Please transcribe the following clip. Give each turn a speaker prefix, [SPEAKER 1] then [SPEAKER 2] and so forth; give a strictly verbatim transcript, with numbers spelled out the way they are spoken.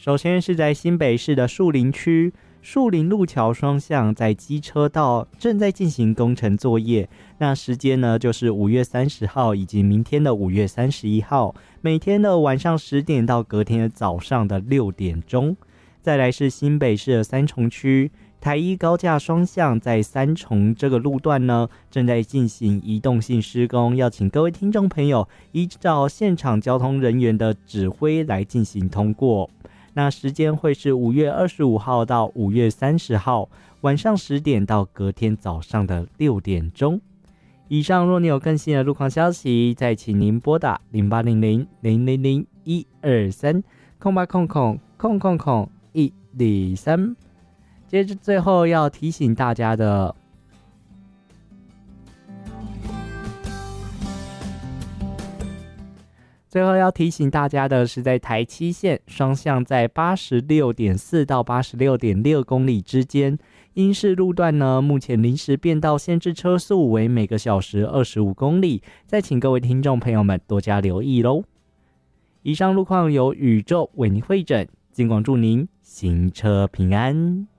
[SPEAKER 1] 首先是在新北市的树林区，树林路桥双向在机车道正在进行工程作业，那时间呢就是五月三十号以及明天的五月三十一号，每天的晚上十点到隔天的早上的六点钟。再来是新北市的三重区，台一高架双向在三重这个路段呢，正在进行移动性施工，要请各位听众朋友依照现场交通人员的指挥来进行通过。那时间会是五月二十五号到五月三十号晚上十点到隔天早上的六点钟。以上若你有更新的路况消息，再请您拨打零八零零零零零一二三空八空空空空空一二三。接着最后要提醒大家的，最后要提醒大家的是，在台七线双向在 八十六点四 到 八十六点六 公里之间，因市路段呢，目前临时变道限制车速为每个小时二十五公里，再请各位听众朋友们多加留意咯。以上路况由宇宙为您汇整，尽管祝您行车平安。